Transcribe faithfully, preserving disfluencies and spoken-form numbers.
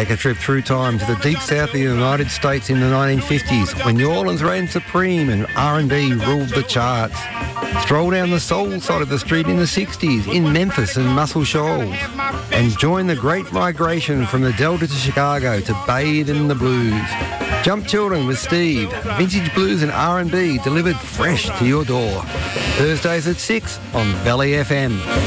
Take a trip through time to the deep south of the United States in the nineteen fifties when New Orleans reigned supreme and R and B ruled the charts. Stroll down the soul side of the street in the sixties in Memphis and Muscle Shoals. And join the great migration from the Delta to Chicago to bathe in the blues. Jump Children with Steve. Vintage blues and R and B delivered fresh to your door. Thursdays at six on Valley F M.